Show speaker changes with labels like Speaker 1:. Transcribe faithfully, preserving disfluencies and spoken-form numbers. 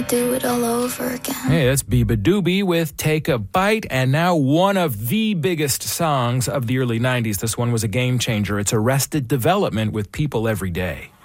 Speaker 1: wanna do it all over again.
Speaker 2: Hey, that's Biba Doobie with Take a Bite, and now one of the biggest songs of the early nineties. This one was a game changer. It's Arrested Development with People Every Day.